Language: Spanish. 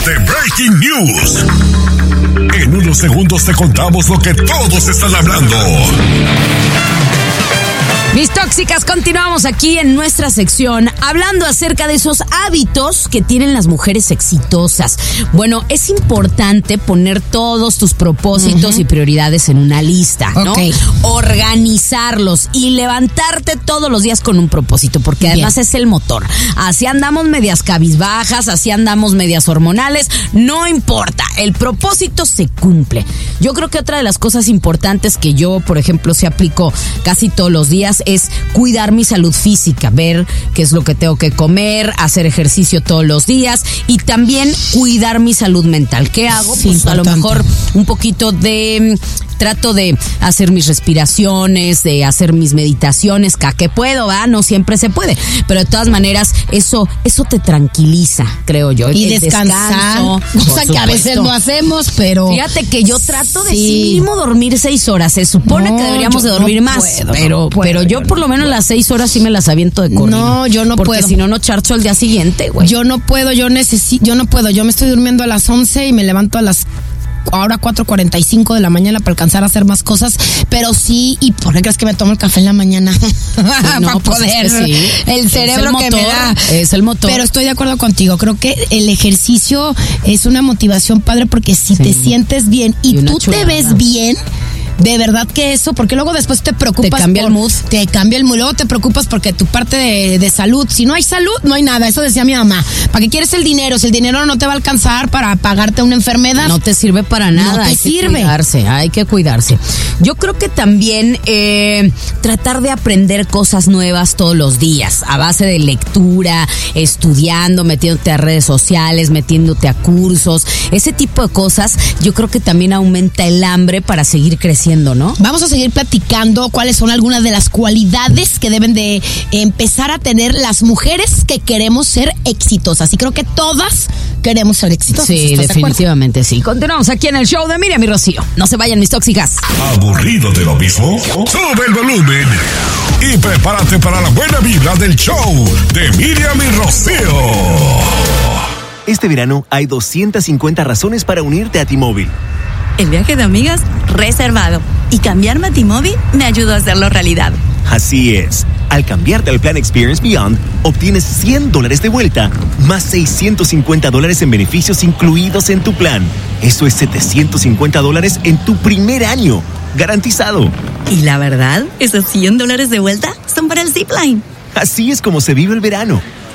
de Breaking News. En unos segundos te contamos lo que todos están hablando. Mis tóxicas, continuamos aquí en nuestra sección hablando acerca de esos hábitos que tienen las mujeres exitosas. Bueno, es importante poner todos tus propósitos y prioridades en una lista, ¿no? Okay. Organizarlos y levantarte todos los días con un propósito, porque además es el motor. Así andamos medias cabizbajas, así andamos medias hormonales, no importa, el propósito se cumple. Yo creo que otra de las cosas importantes que yo, por ejemplo, se aplico casi todos los días es cuidar mi salud física, ver qué es lo que tengo que comer, hacer ejercicio todos los días y también cuidar mi salud mental. ¿Qué hago? Sí, pues importante. a lo mejor un poquito de... Trato de hacer mis respiraciones, de hacer mis meditaciones, que puedo, ¿verdad? No siempre se puede, pero de todas maneras eso te tranquiliza, creo yo. Y El descansar, descanso, cosa que a veces no hacemos, pero... Fíjate que yo trato de Sí. sí mismo dormir 6 horas. Se supone que deberíamos de yo dormir no más, puedo, pero yo por lo menos las 6 horas sí me las aviento de corrido. No, yo no porque puedo. si no, no charcho al día siguiente, güey. Yo no puedo, yo me estoy durmiendo a las 11 y me levanto a las ahora 4:45 de la mañana para alcanzar a hacer más cosas, pero sí, ¿y por qué crees que me tomo el café en la mañana? Para pues poder, es que sí. el cerebro Es el que me motor, da. es el motor. Pero estoy de acuerdo contigo, creo que el ejercicio es una motivación padre porque si te sientes bien y tú chulada. te ves bien, de verdad que eso, porque luego después te preocupas. Te cambia el mood. Te cambia el mood. Luego te preocupas porque tu parte de salud, si no hay salud, no hay nada. Eso decía mi mamá. ¿Para qué quieres el dinero? Si el dinero no te va a alcanzar para pagarte una enfermedad. No te sirve para nada. No te sirve. Hay que cuidarse. Yo creo que también tratar de aprender cosas nuevas todos los días, a base de lectura, estudiando, metiéndote a redes sociales, metiéndote a cursos, ese tipo de cosas, yo creo que también aumenta el hambre para seguir creciendo, ¿no? Vamos a seguir platicando cuáles son algunas de las cualidades que deben de empezar a tener las mujeres que queremos ser exitosas. Y creo que todas queremos ser exitosas. Sí, ¿Estás de acuerdo? definitivamente sí. Continuamos aquí en el show de Miriam y Rocío. No se vayan, mis tóxicas. ¿Aburrido de lo mismo? Sube el volumen y prepárate para la buena vibra del show de Miriam y Rocío. Este verano hay 250 razones para unirte a T-Mobile. El viaje de amigas reservado. Y cambiarme a T-Mobile me ayudó a hacerlo realidad. Así es. Al cambiarte al plan Experience Beyond, obtienes $100 de vuelta, más $650 en beneficios incluidos en tu plan. Eso es $750 en tu primer año. Garantizado. Y la verdad, esos $100 de vuelta son para el zipline. Así es como se vive el verano.